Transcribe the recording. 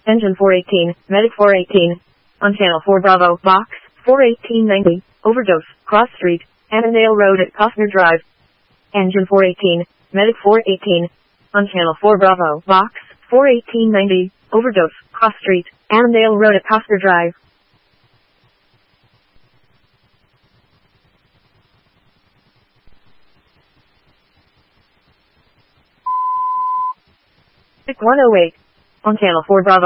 Engine 418, Medic 418. On Channel 4 Bravo, Box 41890, Overdose, Cross Street, Annandale Road at Costner Drive. Engine 418, Medic 418. On Channel 4 Bravo, Box 41890, Overdose, Cross Street, Annandale Road at Costner Drive. Medic 108. On Channel 4 Bravo.